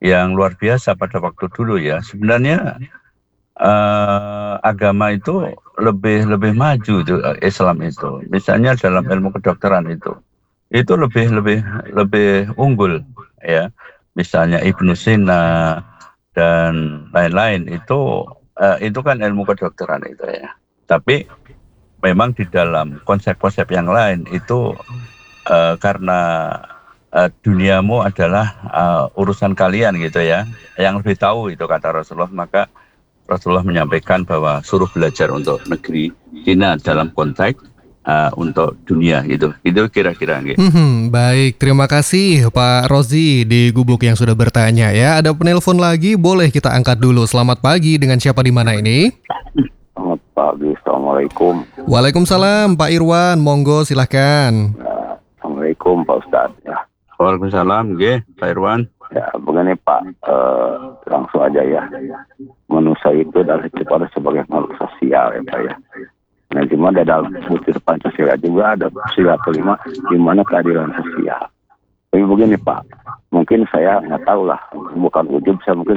yang luar biasa pada waktu dulu ya. Sebenarnya agama itu lebih maju tuh, Islam itu. Misalnya dalam ilmu kedokteran itu lebih unggul ya. Misalnya Ibnu Sina dan lain-lain itu kan ilmu kedokteran itu ya. Tapi memang di dalam konsep-konsep yang lain itu karena duniamu adalah urusan kalian gitu ya, yang lebih tahu itu kata Rasulullah, maka Rasulullah menyampaikan bahwa suruh belajar untuk negeri Cina dalam konteks untuk dunia itu kira-kira gitu. Baik, terima kasih Pak Rozi di Gubuk yang sudah bertanya ya. Ada penelpon lagi, boleh kita angkat dulu. Selamat pagi, dengan siapa di mana ini? Selamat pagi, Assalamualaikum. Waalaikumsalam Pak Irwan, monggo silahkan. Assalamualaikum Pak Ustadz ya. Waalaikumsalam, Pak Irwan. Ya, begini Pak, langsung aja ya. Manusia itu adalah diciptakan sebagai makhluk sosial ya Pak ya. Nah, cuma dalam butir Pancasila juga ada sila kelima di mana keadilan sosial. Tapi begini Pak, mungkin saya nggak tahu lah, bukan ujub, saya mungkin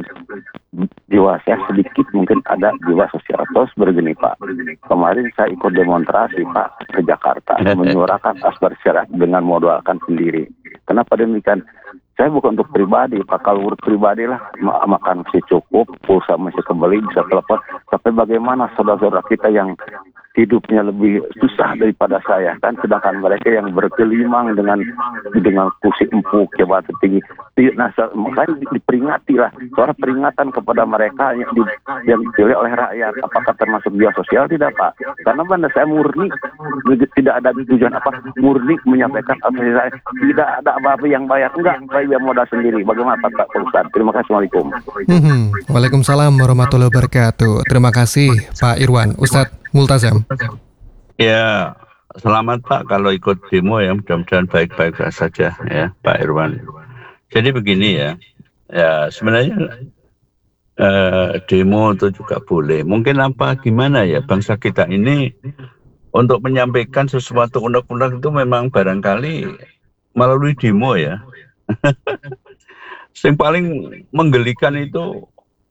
jiwa saya sedikit mungkin ada jiwa sosial. Terus begini Pak, kemarin saya ikut demonstrasi Pak ke Jakarta, menyuarakan aspirasi dengan modalkan sendiri. Kenapa demikian? Saya bukan untuk pribadi Pak, kalau urut pribadi lah makan masih cukup, pulsa masih kembali, bisa telepon. Tapi bagaimana saudara-saudara kita yang hidupnya lebih susah daripada saya kan, sedangkan mereka yang berkelimang dengan kursi empuk, jabatan tinggi. Nah, makanya diperingati lah, suara peringatan kepada mereka yang dipilih oleh rakyat. Apakah termasuk dia sosial? Tidak Pak, karena benda saya murni, tidak ada tujuan apa, murni menyampaikan aspirasi saya. Tidak ada apa-apa yang bayar, enggak, saya modal sendiri. Bagaimana Pak Ustadz? Terima kasih. Assalamualaikum. Waalaikumsalam warahmatullahi wabarakatuh. Terima kasih Pak Irwan. Ustadz Multazam. Ya, selamat Pak kalau ikut demo ya, mudah-mudahan baik-baik saja ya Pak Irwan. Jadi begini ya sebenarnya demo itu juga boleh. Mungkin gimana ya, bangsa kita ini untuk menyampaikan sesuatu undang-undang itu memang barangkali melalui demo ya. Yang paling menggelikan itu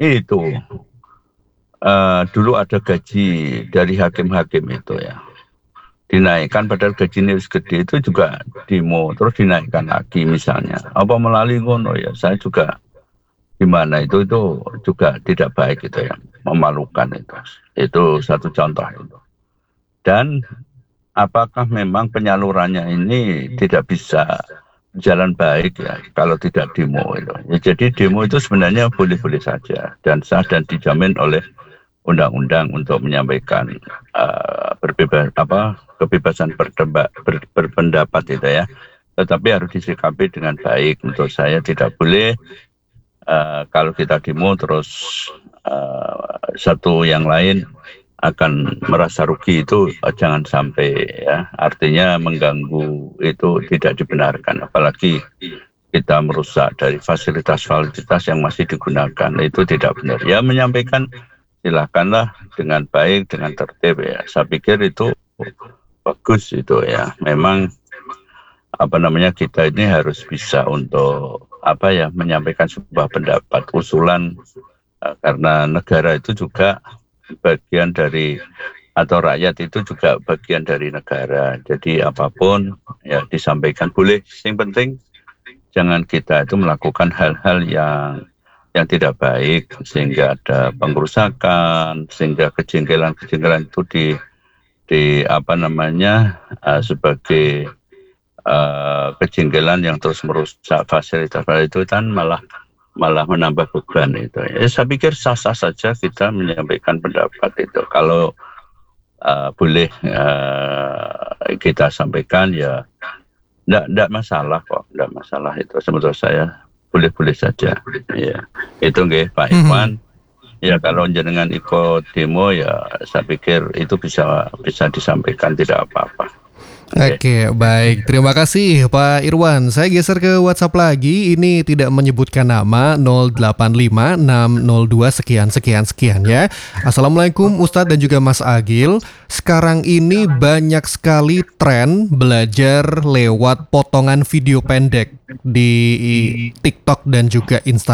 dulu ada gaji dari hakim-hakim itu ya, dinaikkan padahal gajinya gede, itu juga demo terus dinaikkan lagi misalnya, apa melalui ngono ya, saya juga gimana itu juga tidak baik itu ya, memalukan itu satu contoh itu. Dan apakah memang penyalurannya ini tidak bisa jalan baik ya kalau tidak demo itu ya. Jadi demo itu sebenarnya boleh-boleh saja dan sah dan dijamin oleh undang-undang untuk menyampaikan kebebasan berpendapat itu ya. Tetapi harus disikapi dengan baik. Menurut saya tidak boleh kalau kita demo terus satu yang lain akan merasa rugi, itu jangan sampai ya. Artinya mengganggu itu tidak dibenarkan, apalagi kita merusak dari fasilitas-fasilitas yang masih digunakan, itu tidak benar. Ya, menyampaikan silakanlah dengan baik, dengan tertib ya. Saya pikir itu bagus itu ya. Memang kita ini harus bisa untuk menyampaikan sebuah pendapat, usulan, karena negara itu juga bagian dari, atau rakyat itu juga bagian dari negara. Jadi apapun ya disampaikan boleh. Yang penting jangan kita itu melakukan hal-hal yang tidak baik sehingga ada pengrusakan, sehingga kejengkelan itu sebagai kejengkelan yang terus merusak fasilitas itu kan malah menambah beban itu. Ya, saya pikir sah-sah saja kita menyampaikan pendapat itu. Kalau boleh kita sampaikan ya, enggak masalah kok, enggak masalah itu. Menurut saya boleh-boleh saja. Ya, itu Pak Irwan. Ya, kalau jenengan ikut demo ya, saya pikir itu bisa disampaikan, tidak apa-apa. Oke, baik. Terima kasih Pak Irwan. Saya geser ke WhatsApp lagi. Ini tidak menyebutkan nama, 085602 sekian ya. Assalamualaikum Ustadz dan juga Mas Agil. Sekarang ini banyak sekali tren belajar lewat potongan video pendek di TikTok dan juga Instagram.